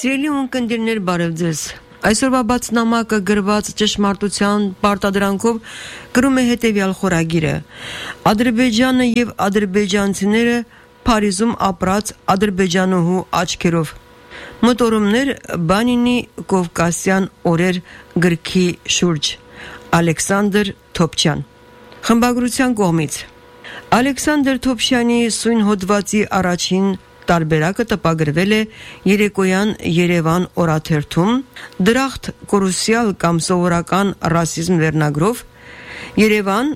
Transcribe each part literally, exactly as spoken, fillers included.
Սիրելի ունկնդիրներ, բարև ձեզ։ Այսօրվա բաց նամակը գրված ճշմարտության պարտադրանքով գրում է հետևյալ խորագիրը. Ադրբեջանը եւ ադրբեջանցիները Փարիզում ապրած ադրբեջանուհու աչքերով։ Մտորումներ Բանինի Կովկասյան օրեր գրքի շուրջ։ Ալեքսանդր Թոփչյան։ Խմբագրության կողմից Ալեքսանդր Թոփչյանի սույն հոդվածի առաջին տարբերակը տպագրվել է երեկոյան Երևան օրաթերթում դրախտ կորուսիալ կամ սովորական ռասիզմ վերնագրով Երևան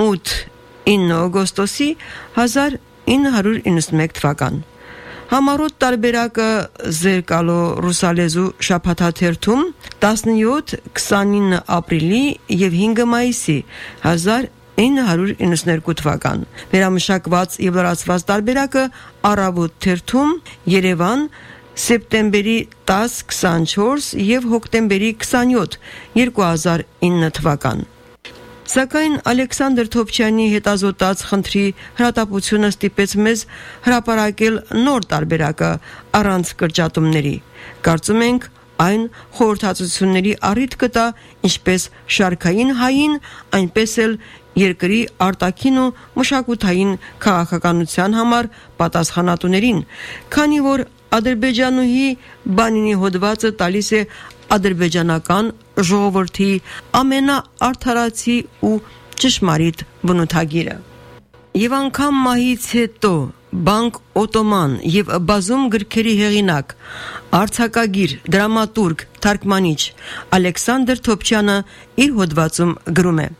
ութ-ինը օգոստոսի հազար ինը հարյուր իննսունմեկ թվական Համառոտ տարբերակը Զերկալո ռուսալեզու շաբաթաթերթում տասնյոթ-քսանինը ապրիլի և հինգը մայիսի հազար ինը հարյուր իննսուններկու թվական Վերամշակված և լրացված տարբերակը Առավոտ թերթում Երևան սեպտեմբերի տասը քսանչորս և հոկտեմբերի քսանյոթ երկու հազար ինը թվական Սակայն Ալեքսանդր Թոփչյանի հետազոտած խնդրի հրատապությունը ստիպեց մեզ հրապարակել նոր տարբերակը առանց կրճատումների Կարծում ենք այն խորհրդածությունների առիթ կտա ինչպես շարքային հային, այնպես էլ երկրի արտաքին ու մշակութային քաղաքականության համար պատասխանատուներին, քանի որ ադրբեջանուհի Բանինի հոդվածը տալիս է ադրբեջանական ժողովրդի ամենաարդարացի ու ճշմարիտ բնութագիրը։ Եվ անգամ մահից հետո Բանկ Օտոման և բազում գրքերի հեղինակ, արձակագիր, դրամատուրգ, թարգմանիչ Ալեքսանդր Թոփչյանը իր հոդվածում գրում է.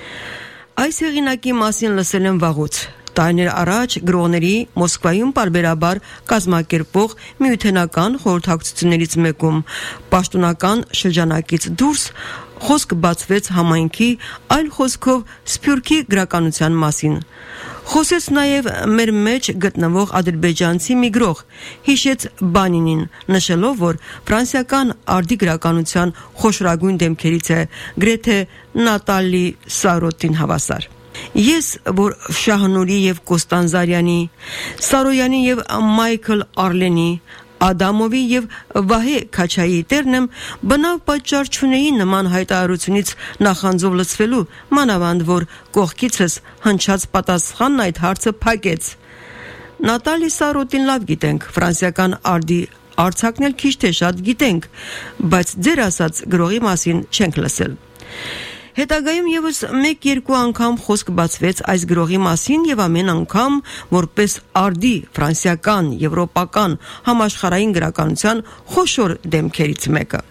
Այս հեղինակի մասին լսել եմ վաղուց, տարիներ առաջ գրողների Մոսկվայում պարբերաբար կազմակերպվող միութենական խորհրդակցություններից մեկում պաշտոնական շրջանակից դուրս խոսք բացվեց համայնքի, այլ խոսքով Սփյուռքի գրականության մասին։ Խոսեց նաև մեր մեջ գտնվող ադրբեջանցի մի գրող, հիշեց Բանինին, նշելով, որ ֆրանսիական արդի գրականության խոշորագույն դեմքերից է, գրեթե Նատալի Սարոտին հավասար։ Ես, որ Շահնուրի և Կոստանդզարյանի, Սարոյանի և Մայքլ Արլենի, Ադամովի և Վահե Քաչայի տերն եմ, բնավ պատճառ չունեի նման հայտարարությունից նախանձով լցվելու, մանավանդ որ կողքիցս հնչած պատասխանն այդ հարցը փակեց։ Նատալի Սարոտին լավ գիտենք, ֆրանսիական արդի արձակն էլ քիչ թե շատ գիտենք, բայց ձեր ասած գրողի մասին չենք լսել։ Հետագայում ևս մեկ-երկու անգամ խոսք բացվեց այս գրողի մասին և ամեն անգամ որպես արդի ֆրանսիական, եվրոպական, համաշխարհային գրականության խոշոր դեմքերից մեկը։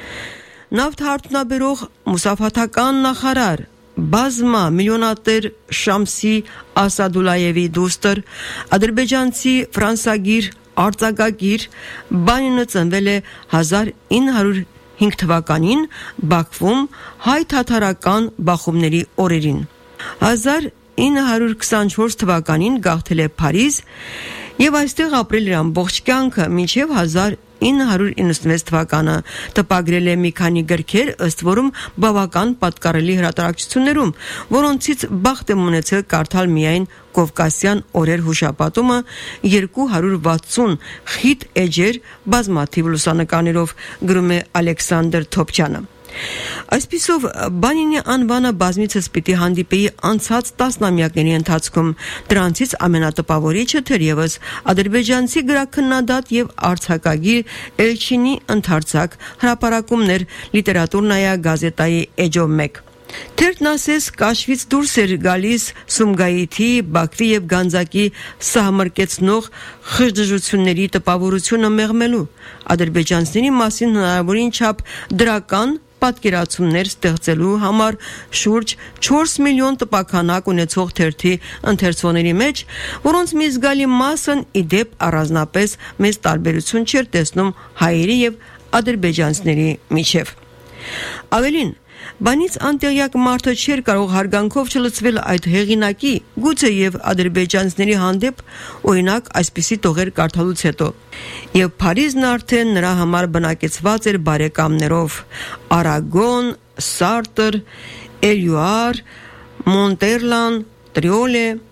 Նավթարդյունաբերող մուսաֆաթական նախարար, բազմա միլիոնատեր Շամսի Ասադուլայևի դուստր, ադրբեջանցի ֆրանսագիր, արձակագիր Բանինը ծնվել է հազար ինը հարյուր հինգ թվականին Բաքվում հայ-թաթարական բախումների օրերին։ հազար ինը հարյուր քսանչորս թվականին գաղթել է Փարիզ և այստեղ ապրել իր ամբողջ կյանքը մինչև հազար ինը հարյուր իննսունվեց թվականը, տպագրել է մի քանի գրքեր, ըստ որում բավական պատկառելի հրատարակչություններում, որոնցից բախտ եմ ունեցել կարդալ միայն Կովկասյան օրեր հուշապատումը երկու հարյուր վաթսուն խիտ էջեր բազմաթիվ լուսանկարներով, գրում է Ալեքսանդր Թոփչյանը։ Այսպիսով Բանինի անվանը բազմիցս պիտի հանդիպեի անցած տասնամյակների ընթացքում, դրանցից ամենատպավորիչը թերևս ադրբեջանցի գրաքննադատ և արձակագիր Էլչինի ընդարձակ հրապարակումներ Լիտերատուրնայա գազետայի էջով մեկ։ Թերթն ասես կաշվից դուրս էր գալիս Սումգայիթի, Բաքվի և Գանձակի սահմռկեցնող խժդժությունների տպավորությունը մեղմելու, ադրբեջանցիների մասին հնարավորին չափ դրական պատկերացումներ ստեղծելու համար շուրջ չորս միլիոն տպաքանակ ունեցող թերթի ընթերցողների մեջ, որոնց մի զգալի մասն ի դեպ առանձնապես մեծ տարբերություն չէր տեսնում հայերի և ադրբեջանցիների միջև։ Ավելին, բանից անտեղյակ մարդը չէր կարող հարգանքով չլցվել այդ հեղինակի, գուցե և ադրբեջանցիների հանդեպ, օրինակ այսպիսի տողեր կարդալուց հետո։ Եվ Փարիզն արդեն նրա համար բնակեցված էր բարեկամներով՝ Արագոն, Սարտր, Էլյուար, Մոնտերլան, Տրիոլե,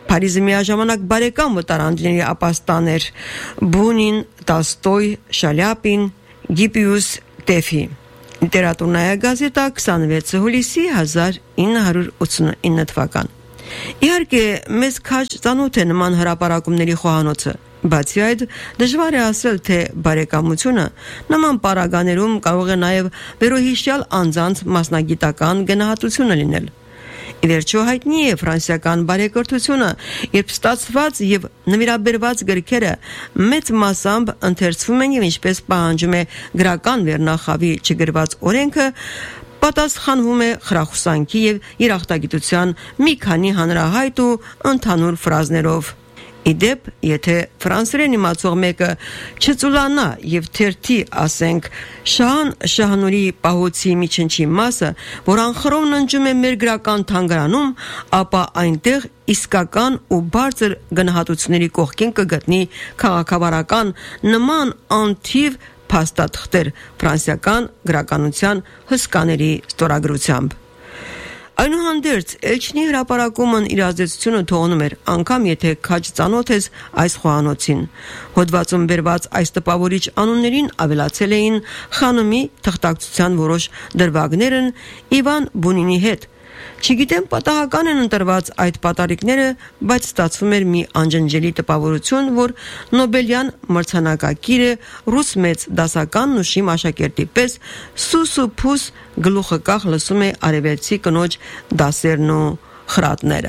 Փարիզը միաժամանակ բարեկամ վտարանդների ապաստան էր՝ Բունին, Տոլստոյ, Շալյապին, Գիպիուս, Տեֆի։ Լիտերատուրնայա գազետա քսանվեցը հուլիսի հազար ինը հարյուր ութսունինը թվական։ Իհարկե, մեզ քաջ ծանոթ է նման հրապարակումների խոհանոցը, բացի այդ, դժվար է ասել, թե բարեկամությունը նման պարագաներում կարող է նաև վերոհիշյալ անձանց մասնագիտական գնահատությունը լինել։ Ի վերջո հայտնի է ֆրանսիական բարեկրթությունը, երբ ստացված եւ նվիրաբերված գրքերը մեծ մասամբ ընթերցվում են եւ ինչպես պահանջում է գրական վերնախավի չգրված օրենքը, պատասխանվում է խրախուսանքի եւ երախտագիտության մի քանի հանրահայտ ու ընդհանուր ֆրազներով։ Իդեպ, եթե ֆրանսերեն իմացող մեկը չծուլանա եւ թերթի, ասենք, Շահան Շահանուրի պահոցի միջնչի մասը, որ անխռով ննջում է մեր գրական թանգարանում, ապա այնտեղ իսկական ու բարձր գնահատությունների կողքին կգտնի քաղաքավարական նման անթիվ փաստաթղթեր ֆրանսիական գրականության հսկաների ստորագրությամբ։ Այնուհանդերձ Էլչինի հրապարակումն իր ազդեցությունը թողնում էր, անգամ եթե քաջ ծանոթ ես այս խոհանոցին։ Հոդվածում բերված այս տպավորիչ անուններին ավելացել էին խանումի թղթակցության որոշ դրվագներն Իվան Բունինի հետ։ Չգիտեմ պատահական են ընտրված այդ պատարիկները, բայց ստացվում էր մի անջնջելի տպավորություն, որ Նոբելյան մրցանակակիրը ռուս մեծ դասականն ու շիմ աշակերտի պես սուս ու փուս գլուխը կախ լսում է արևելցի կնոջ դասերն ու խրատները։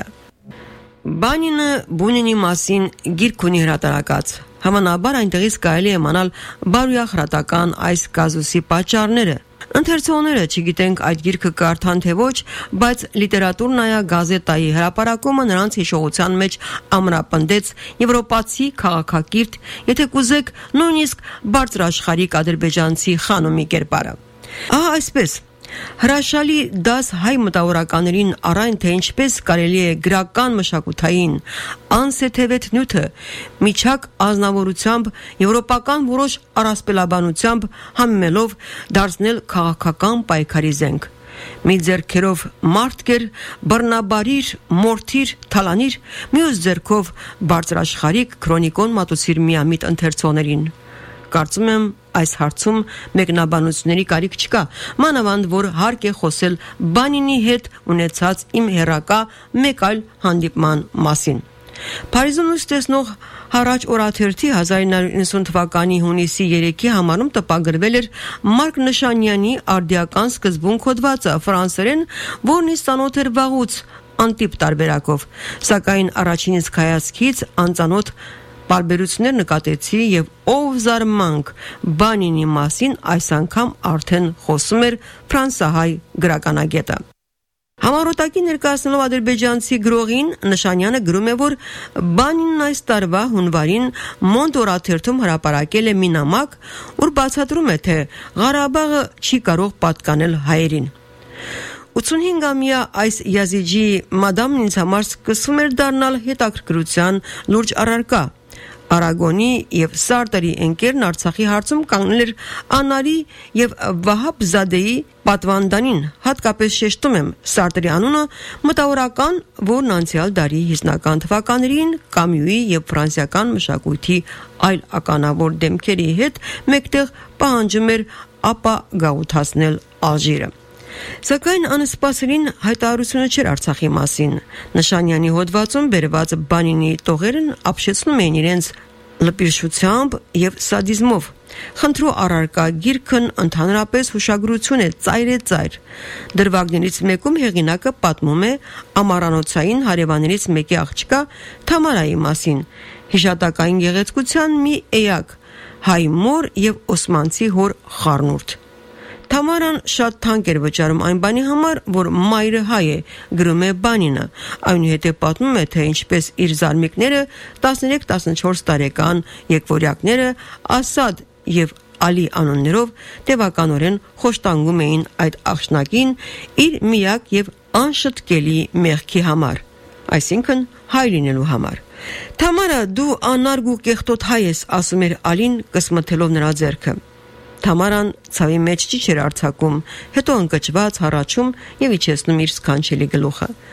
Բանինը Բունինի մասին գիրք ունի հրատարակած։ Համանաբար այնտեղից կարելի է իմանալ բարոյախրատական այս կազուսի պատճառները։ Ընթերցողները չգիտենք այդ գիրքը կարդան թե ոչ, բայց լիտերատուրնայա գազետայի հրապարակումը նրանց հիշողության մեջ ամրապնդեց եվրոպացի քաղաքակիրթ, եթե կուզեք, նույնիսկ բարձրաշխարհիկ ադրբեջանցի խանումի կերպարը։ Ահա այսպես հրաշալի դաս հայ մտավորականներին առայն թե ինչպես կարելի է գրական մշակութային անսեթևետ նյութը միջակ ազնվորությամբ եվրոպական որոշ առասպելաբանությամբ համեմելով դարձնել քաղաքական պայքարի զենք։ Մի ձեռքերով մարդկեր, բռնաբարիր, մորթիր, թալանիր, մյուս ձեռքով բարձրաշխարհիկ քրոնիկոն մատուցիր միամիտ ընթերցողներին։ Կարծում եմ այս հարցում մեկնաբանությունների կարիք չկա, մանավանդ որ հարկ է խոսել Բանինի հետ ունեցած իմ հերակա մեկ այլ հանդիպման մասին։ Փարիզում ուստ տեսնող Հարաճ օրաթերթի հազար ինը հարյուր իննսուն թվականի հունիսի երեքի համարում տպագրվել էր Մարկ Նշանյանի արդիական սկզբունք հոդվածը ֆրանսերեն, որն ինձ ծանոթ էր վաղուց անտիպ տարբերակով, սակայն առաջին իսկ հայացքից անծանոթ բարբերություններ նկատեցի եւ ով զարմանք Բանինի մասին այս անգամ արդեն խոսում էր ֆրանսահայ գրականագետը։ Համառոտակի ներկայացնելով ադրբեջանցի գրողին Նշանյանը գրում է, որ Բանինն այս տարվա հունվարին Մոնդ օրաթերթում հրապարակել է մի նամակ, որ բացատրում է, թե Ղարաբաղը չի կարող պատկանել հայերին։ ութսունհինգամյա այս յազիջի մադամն ինձ համար սկսում էր դառնալ հետաքրքրության լուրջ առարկա։ Արագոնի եւ Սարտերի ընկերն Արցախի հարցում կանգնել էր Անարի եւ Վահաբ Զադեի պատվանդանին, հատկապես շեշտում եմ Սարտերի անունը մտավորական, որն անցյալ դարի հիսնական թվականներին Կամյուի եւ ֆրանսիական մշակույթի այլ ականավոր դեմքերի հետ մեկտեղ պահանջում էր ապա գաղութացնել Ալժիրը։ Սակայն անսպասելին հայտարարությունը չէր Արցախի մասին։ Նշանյանի հոդվածում բերված Բանինի տողերն ապշեցնում էին իրենց լպիրշությամբ եւ սադիզմով։ Խնդրու առարկա գիրքն ընդհանրապես հուշագրություն է ծայր է ծայր։ Դրվագներից մեկում հեղինակը պատմում է ամառանոցային հարևաններից մեկի աղջկա Թամարայի մասին, հիշատակային գեղեցկության մի էակ, հայ մոր եւ օսմանցի հոր խառնուրդ։ Թամարան շատ թանկ էր վճարում այն բանի համար, որ մայրը հայ է, գրում է Բանինը, այնուհետև պատմում է, թե ինչպես իր զարմիկները տասներեք տասնչորս տարեկան եկվորյակները Ասադ եւ Ալի անուններով տևականորեն խոշտանգում էին այդ աղջնակին իր միակ եւ անշտկելի մեղքի համար, այսինքն հայ լինելու համար։ Թամարա, դու անարգ ու կեղտոտ հայ ես, ասում էր Ալին կսմթելով նրա ձեռքը։ Թամարան ցավի մեջ ճիչ էր արձակում, հետո ընկճված հառաչում եւ իջեցնում իր սքանչելի գլուխը։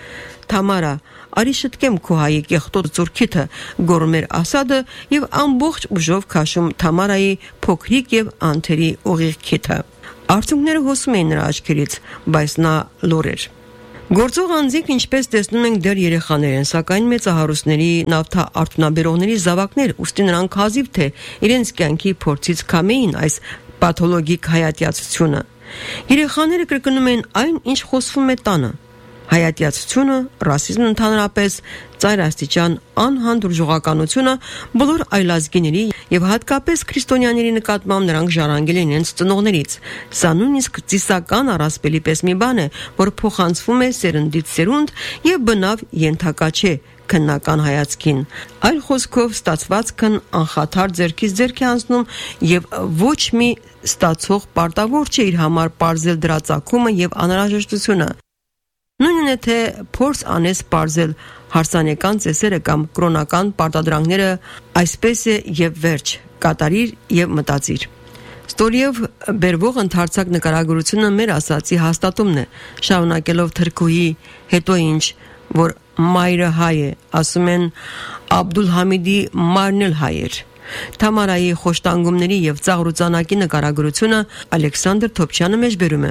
Թամարա, արի շտկեմ քո հայի կեղտոտ ծուրքիթը, գոռում էր Ասադը եւ ամբողջ ուժով քաշում Թամարայի փոքրիկ եւ անթերի ուղիղ քիթը։ Արցունքները հոսում էին նրա աչքերից, բայց նա լուր էր։ Գործող անձինք, ինչպես տեսնում ենք, դեռ երեխաներ են, սակայն մեծահարուստների նավթա արտոնաբերողների զավակներ, ուստի նրանք հազիվ թե իրենց կյանքի փորձից կամեին այս պաթոլոգիկ հայատյացությունը։ Երեխաները կրկնում են այն, ինչ խոսվում է տանը։ Հայատյացությունը, ռասիզմն ընդհանրապես, ծայրաստիճան անհանդուրժողականությունը բոլոր այլազգիների եւ հատկապես քրիստոնյաների նկատմամբ նրանք ժառանգել են իրենց ծնողներից։ Սա նույնիսկ ծիսական առասպելի պես մի բան է, որ փոխանցվում է սերնդից սերունդ եւ բնավ ենթակա չէ քննական հայացքին։ Այլ խոսքով ստացվածքն անխաթար ձեռքից ձեռք է անցնում եւ ոչ մի ստացող պարտավոր չէ իր համար բարձել դրա ծագումը եւ անհրաժեշտությունը։ Նույնն է թե փորձ անես բարձել հարսանեկան ծեսերը կամ կրոնական պարտադրանքները, այսպես է եւ վերջ, կատարիր եւ մտածիր։ Ստորիև բերվող ընդարձակ նկարագրությունը մեր ասացի հաստատումն է, շարունակելով թրքուհի հետո ինչ, որ մայրը հայ է, ասում են Աբդուլհամիդի մայրն էլ հայ էր։ Թամարայի խոշտանգումների եւ ծաղրուծանակի նկարագրությունը Ալեքսանդր Թոփչյանը մեջբերում է։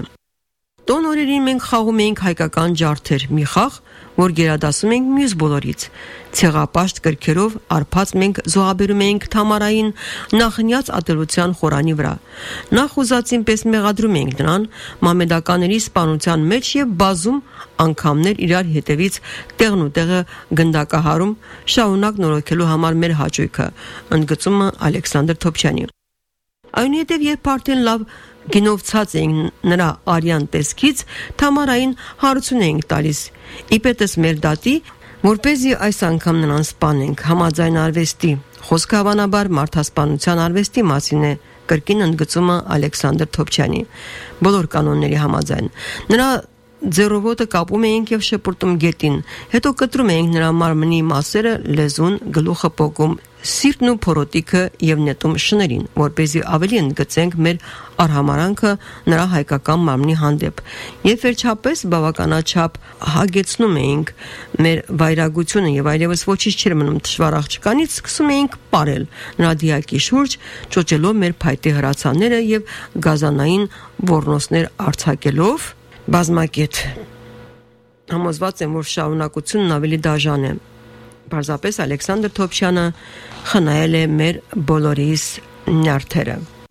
Տոն օրերին մենք խաղում էինք հայկական ջարդեր, մի խաղ, որ գերադասում ենք մյուս բոլորից։ Ցեղապաշտ կրքերով արփած մենք զոհաբերում էինք Թամարային նախնյաց ատելության խորանի վրա։ Նախ ուզածին պես մեղադրում էինք նրան մամեդականների սպանության մեջ եւ բազում անգամներ իրար հետևից տեղն ու տեղը գնդակահարում, շարունակ նորոգելու համար մեր հաճույքը, ընդգծումը Ալեքսանդր Թոփչյանի։ Այնուհետև երբ արդեն լավ գինովցած էինք նրա արյան տեսքից, Թամարային հարություն էինք տալիս, իպետս մեր դատի, որպեսզի այս անգամ նրան սպանենք, համաձայն արվեստի, խոսքը հավանաբար մարդասպանության արվեստի մասին է, կրկին ընդգծումը Ալեքսանդր Թոփչյանի, բոլոր կանոնների համաձայն։ Նրա ձեռովոտը կապում էինք եւ շպրտում գետին, հետո կտրում էինք նրա մարմնի մասերը, լեզուն, գլուխը պոկում, սիրտն ու փորոտիքը եւ նետում շներին, որպեսզի ավելի ընդգծենք մեր արհամարանքը նրա հայկական մարմնի հանդեպ։ Եվ վերջապես բավականաչափ հագեցնում էինք մեր վայրագությունը եւ այլևս ոչինչ չէր մնում թշվառ աղջկանից, սկսում էինք ապարել նրա դիակի շուրջ, ճոճելով մեր փայտե հրացանները եւ գազանային ոռնոցներ արձակելով։ Բազմակետ համոզված եմ, որ շարունակությունն ավելի դաժան է։ Պարզապես Ալեքսանդր Թոփչյանը խնայել է մեր բոլորիս նյարդերը։